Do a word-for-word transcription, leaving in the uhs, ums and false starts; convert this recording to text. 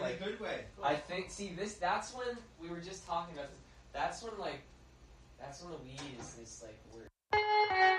like, a good way. Cool. I think. See, this. That's when we were just talking about this. That's when like, that's when the weed is this like word.